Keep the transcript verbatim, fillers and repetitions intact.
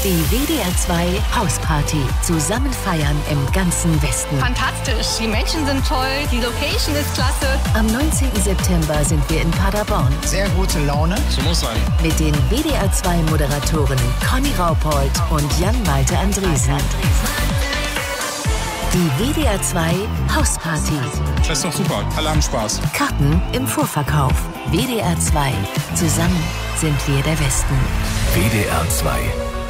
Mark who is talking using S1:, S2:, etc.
S1: Die W D R zwei Hausparty. Zusammen feiern im ganzen Westen.
S2: Fantastisch. Die Menschen sind toll. Die Location ist klasse.
S1: Am neunzehnten September sind wir in Paderborn.
S3: Sehr gute Laune.
S4: So muss sein.
S1: Mit den W D R zwei Moderatoren Conny Raupold und Jan-Malte Andresen. Die W D R zwei Hausparty.
S4: Das ist doch super. Alle haben Spaß.
S1: Karten im Vorverkauf. W D R zwei. Zusammen sind wir der Westen.
S5: W D R zwei.